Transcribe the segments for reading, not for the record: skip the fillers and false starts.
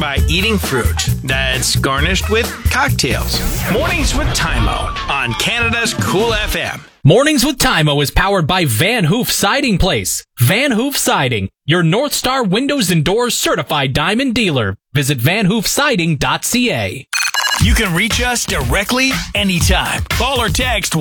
by eating fruit that's garnished with cocktails. Mornings with Tymo on Canada's Cool FM. Mornings with Tymo is powered by Van Hoof Siding Place. Van Hoof Siding, your North Star Windows and Doors certified diamond dealer. Visit vanhoofsiding.ca. You can reach us directly anytime. Call or text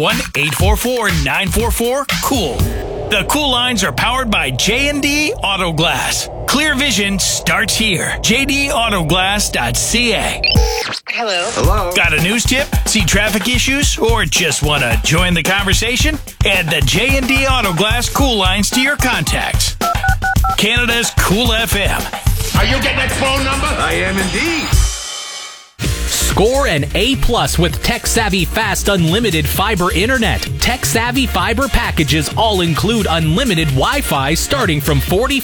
1-844-944-COOL. The Cool lines are powered by J&D Auto Glass. Clear vision starts here. jdautoglass.ca. Hello. Got a news tip? See traffic issues? Or just want to join the conversation? Add the J&D Auto Glass Cool lines to your contacts. Canada's Cool FM. Are you getting that phone number? I am indeed. Score an A+ with Tech-Savvy Fast Unlimited Fiber Internet. Tech-Savvy Fiber packages all include unlimited Wi-Fi starting from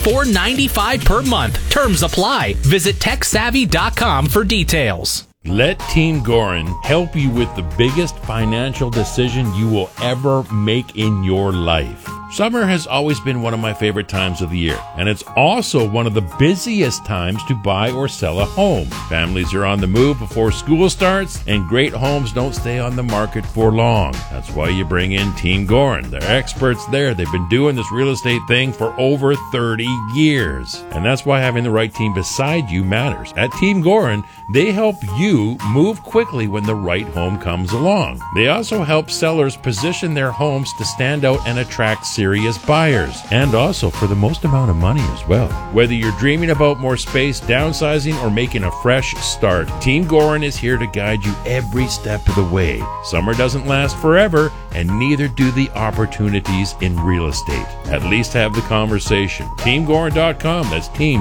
$44.95 per month. Terms apply. Visit TechSavvy.com for details. Let Team Gorin help you with the biggest financial decision you will ever make in your life. Summer has always been one of my favorite times of the year, and it's also one of the busiest times to buy or sell a home. Families are on the move before school starts, and great homes don't stay on the market for long. That's why you bring in Team Gorin. They're experts there. They've been doing this real estate thing for over 30 years. And that's why having the right team beside you matters. At Team Gorin, they help you move quickly when the right home comes along. They also help sellers position their homes to stand out and attract serious buyers, and also for the most amount of money as well. Whether you're dreaming about more space, downsizing, or making a fresh start, Team Gorin is here to guide you every step of the way. Summer doesn't last forever, and neither do the opportunities in real estate. At least have the conversation. TeamGorin.com, that's Team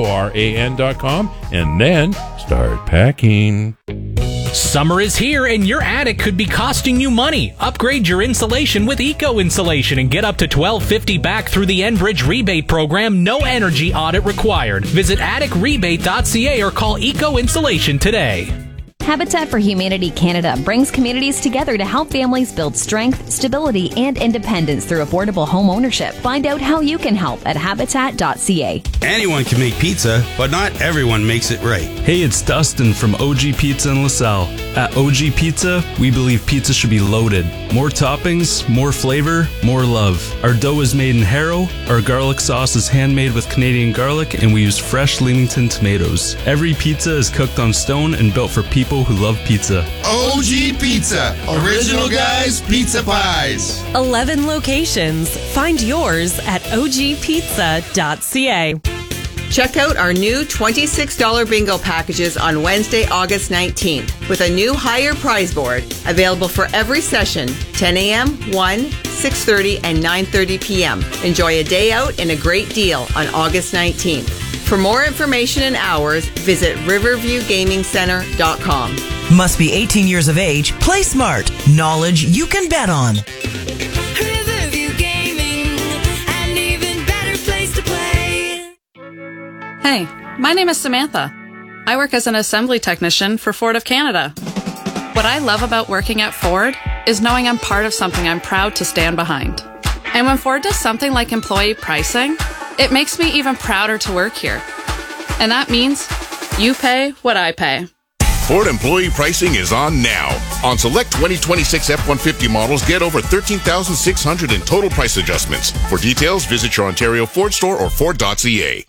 Goran.com, and then start packing. Summer is here and your attic could be costing you money. Upgrade your insulation with Eco Insulation and get up to $12.50 back through the Enbridge rebate program. No energy audit required. Visit atticrebate.ca or call Eco Insulation today. Habitat for Humanity Canada brings communities together to help families build strength, stability, and independence through affordable home ownership. Find out how you can help at habitat.ca. Anyone can make pizza, but not everyone makes it right. Hey, it's Dustin from OG Pizza in LaSalle. At OG Pizza, we believe pizza should be loaded. More toppings, more flavor, more love. Our dough is made in Harrow, our garlic sauce is handmade with Canadian garlic, and we use fresh Leamington tomatoes. Every pizza is cooked on stone and built for people who love pizza. OG Pizza. Original guys, pizza pies. 11 locations. Find yours at ogpizza.ca. Check out our new $26 bingo packages on Wednesday, August 19th, with a new higher prize board available for every session, 10 a.m., 1, 6:30, and 9:30 p.m. Enjoy a day out and a great deal on August 19th. For more information and hours, visit riverviewgamingcenter.com. Must be 18 years of age. Play smart. Knowledge you can bet on. Riverview Gaming, an even better place to play. Hey, my name is Samantha. I work as an assembly technician for Ford of Canada. What I love about working at Ford is knowing I'm part of something I'm proud to stand behind. And when Ford does something like employee pricing, it makes me even prouder to work here. And that means you pay what I pay. Ford employee pricing is on now. On select 2026 F-150 models, get over $13,600 in total price adjustments. For details, visit your Ontario Ford store or Ford.ca.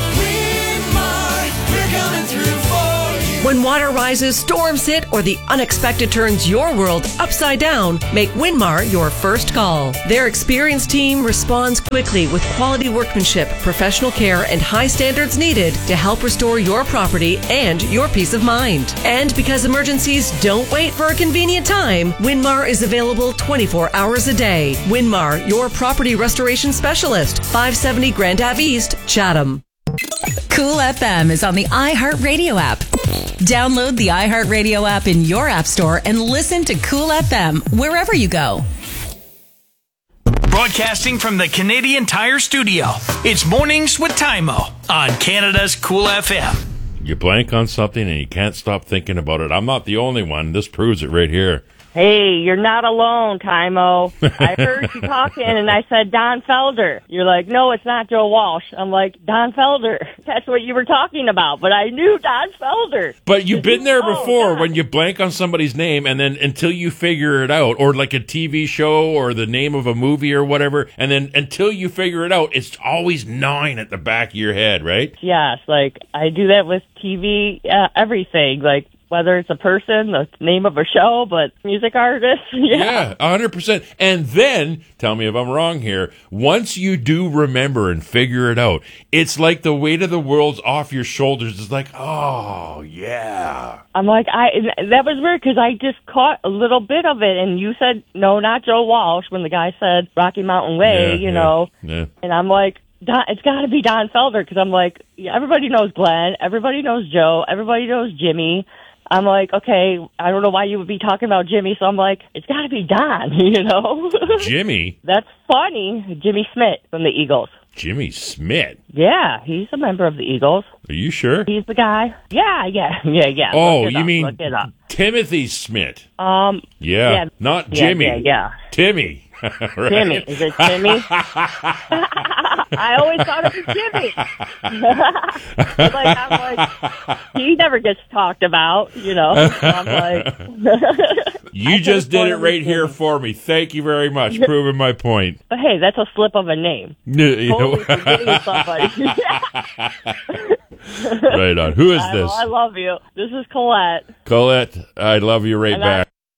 When water rises, storms hit, or the unexpected turns your world upside down, make Winmar your first call. Their experienced team responds quickly with quality workmanship, professional care, and high standards needed to help restore your property and your peace of mind. And because emergencies don't wait for a convenient time, Winmar is available 24 hours a day. Winmar, your property restoration specialist, 570 Grand Ave East, Chatham. Cool FM is on the iHeartRadio app. Download the iHeartRadio app in your app store and listen to Cool FM wherever you go. Broadcasting from the Canadian Tire Studio, it's Mornings with Tymo on Canada's Cool FM. You blank on something and you can't stop thinking about it. I'm not the only one. This proves it right here. Hey, you're not alone, Timo. I heard you talking, and I said Don Felder. You're like, no, it's not Joe Walsh. I'm like, Don Felder. That's what you were talking about, but I knew Don Felder. But you've been there before when you blank on somebody's name, and then until you figure it out, or like a TV show or the name of a movie or whatever, and then until you figure it out, it's always gnawing at the back of your head, right? Yes, like, I do that with TV, everything, like, whether it's a person, the name of a show, but music artist, Yeah, 100%. And then, tell me if I'm wrong here, once you do remember and figure it out, it's like the weight of the world's off your shoulders. It's like, oh, yeah. I'm like, that was weird because I just caught a little bit of it, and you said, no, not Joe Walsh, when the guy said Rocky Mountain Way, you know, and I'm like, it's got to be Don Felder, because I'm like, everybody knows Glenn, everybody knows Joe, everybody knows Jimmy. I'm like, okay, I don't know why you would be talking about Jimmy, so I'm like, it's got to be Don, you know? Jimmy? That's funny. Jimmy Smith from the Eagles. Jimmy Smith? Yeah, he's a member of the Eagles. Are you sure? He's the guy. Yeah. Oh, you mean Timothy Smith? Yeah, not Jimmy. Yeah. Timmy. Right. Timmy. Is it Timmy? I always thought it was Jimmy. I'm like, he never gets talked about, you know. So I'm like, you just did it right here for me. Thank you very much, proving my point. But hey, that's a slip of a name. Totally forgetting somebody. Right on. Who is this? I love you. This is Colette. Colette, I love you right back.